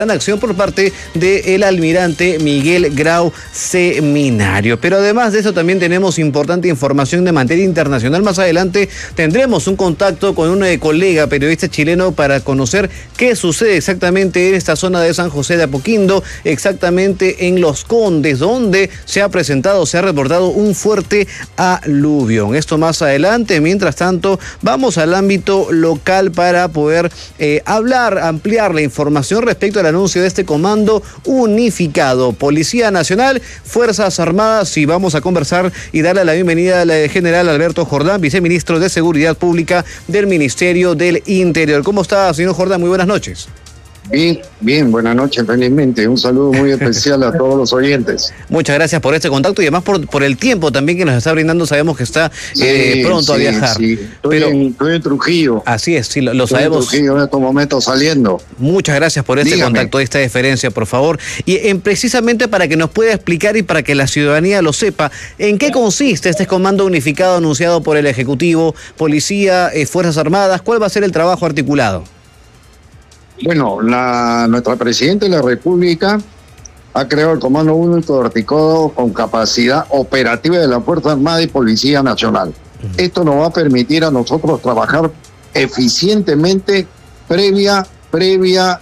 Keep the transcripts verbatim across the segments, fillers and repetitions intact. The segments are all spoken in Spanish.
en acción por parte del almirante Miguel Grau Seminario. Pero además de eso también tenemos importante información de materia internacional. Más adelante tendremos un contacto con un eh, colega periodista chileno para conocer qué sucede exactamente en esta zona de San José de Apoquindo, exactamente en Los Condes, donde se ha presentado, se ha reportado un fuerte aluvión. Esto más adelante. Mientras tanto, vamos al ámbito local para poder eh, hablar, ampliar la información respecto a la anuncio de este comando unificado, Policía Nacional, Fuerzas Armadas, y vamos a conversar y darle la bienvenida al general Alberto Jordán, viceministro de Seguridad Pública del Ministerio del Interior. ¿Cómo está, señor Jordán? Muy buenas noches. Bien, bien, buenas noches, felizmente. Un saludo muy especial a todos los oyentes. Muchas gracias por este contacto y además por, por el tiempo también que nos está brindando. Sabemos que está eh, sí, pronto sí, a viajar. Sí. Estoy, Pero, en, estoy en Trujillo. Así es, sí, lo, lo estoy sabemos. En Trujillo en estos momentos saliendo. Muchas gracias por este Dígame. contacto, esta deferencia, por favor. Y en, precisamente para que nos pueda explicar y para que la ciudadanía lo sepa, ¿en qué consiste este comando unificado anunciado por el Ejecutivo, Policía, eh, Fuerzas Armadas? ¿Cuál va a ser el trabajo articulado? Bueno, la, nuestra Presidenta de la República ha creado el Comando Único Articulado con capacidad operativa de la Fuerza Armada y Policía Nacional. Uh-huh. Esto nos va a permitir a nosotros trabajar eficientemente previa, previa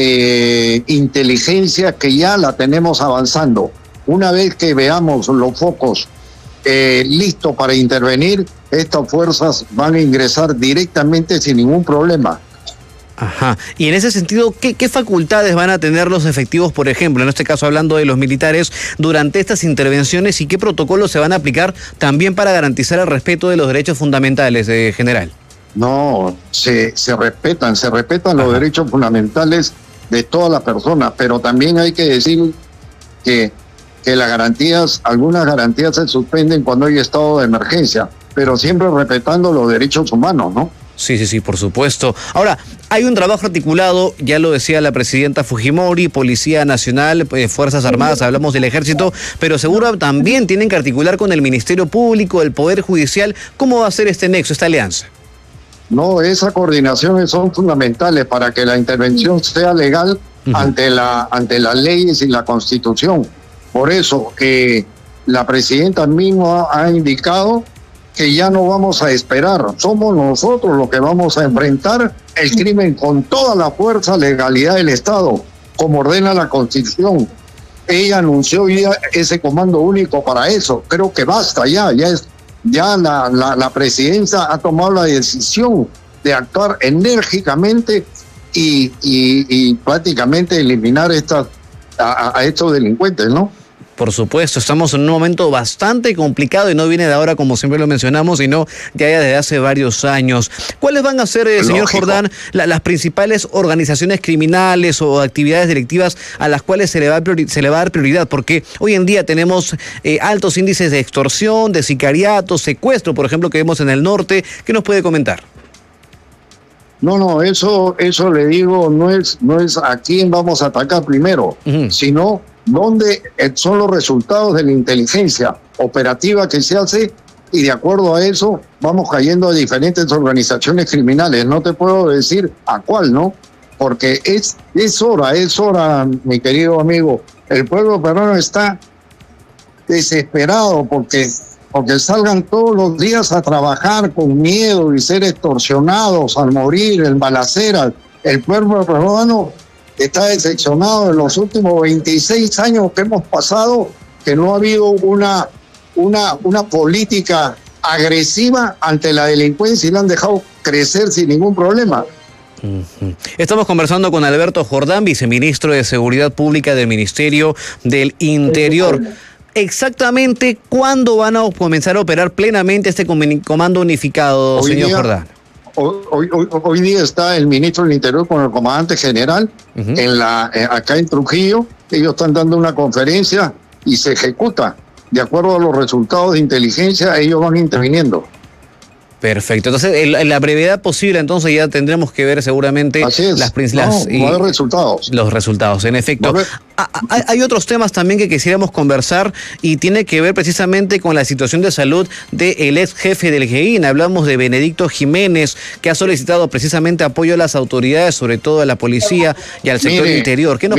eh, inteligencia que ya la tenemos avanzando. Una vez que veamos los focos eh, listos para intervenir, estas fuerzas van a ingresar directamente sin ningún problema. Ajá. Y en ese sentido, ¿qué, ¿qué facultades van a tener los efectivos, por ejemplo, en este caso hablando de los militares, durante estas intervenciones, y qué protocolos se van a aplicar también para garantizar el respeto de los derechos fundamentales, eh, general? No, se, se respetan, se respetan Ajá. los derechos fundamentales de todas las personas, pero también hay que decir que, que las garantías, algunas garantías se suspenden cuando hay estado de emergencia, pero siempre respetando los derechos humanos, ¿no? Sí, sí, sí, por supuesto. Ahora, hay un trabajo articulado, ya lo decía la presidenta Fujimori, Policía Nacional, eh, Fuerzas Armadas, hablamos del Ejército, pero seguro también tienen que articular con el Ministerio Público, el Poder Judicial. ¿Cómo va a ser este nexo, esta alianza? No, esas coordinaciones son fundamentales para que la intervención sea legal uh-huh. ante la, ante las leyes y la Constitución. Por eso que la presidenta misma ha indicado que ya no vamos a esperar, somos nosotros los que vamos a enfrentar el crimen con toda la fuerza, legalidad del Estado, como ordena la Constitución. Ella anunció ya ese comando único para eso. Creo que basta ya, ya es, ya la, la, la presidencia ha tomado la decisión de actuar enérgicamente y, y, y prácticamente eliminar estas, a, a estos delincuentes, ¿no? Por supuesto, estamos en un momento bastante complicado y no viene de ahora, como siempre lo mencionamos, sino ya desde hace varios años. ¿Cuáles van a ser, eh, señor Jordán, la, las principales organizaciones criminales o actividades delictivas a las cuales se le va a, priori- se le va a dar prioridad? Porque hoy en día tenemos eh, altos índices de extorsión, de sicariato, secuestro, por ejemplo, que vemos en el norte. ¿Qué nos puede comentar? No, no, eso, eso le digo, no es, no es a quién vamos a atacar primero, uh-huh. sino dónde son los resultados de la inteligencia operativa que se hace, y de acuerdo a eso vamos cayendo a diferentes organizaciones criminales. No te puedo decir a cuál, ¿no? Porque es, es hora, es hora, mi querido amigo. El pueblo peruano está desesperado porque, porque salgan todos los días a trabajar con miedo y ser extorsionados al morir en balaceras. El pueblo peruano está decepcionado en los últimos veintiséis años que hemos pasado, que no ha habido una, una, una política agresiva ante la delincuencia y la han dejado crecer sin ningún problema. Uh-huh. Estamos conversando con Alberto Jordán, viceministro de Seguridad Pública del Ministerio del Interior. Exactamente, ¿cuándo van a comenzar a operar plenamente este comando unificado, hoy señor día, Jordán? Hoy, hoy, hoy día está el ministro del Interior con el comandante general uh-huh. en la, eh, acá en Trujillo. Ellos están dando una conferencia y se ejecuta. De acuerdo a los resultados de inteligencia, ellos van interviniendo. Perfecto. Entonces, en la brevedad posible, entonces ya tendremos que ver seguramente Así es. las principales... No, va a haber resultados. Los resultados, en efecto. Hay, hay otros temas también que quisiéramos conversar y tiene que ver precisamente con la situación de salud del ex jefe del G I N. Hablamos de Benedicto Jiménez, que ha solicitado precisamente apoyo a las autoridades, sobre todo a la policía y al sector mire, interior. ¿Qué nos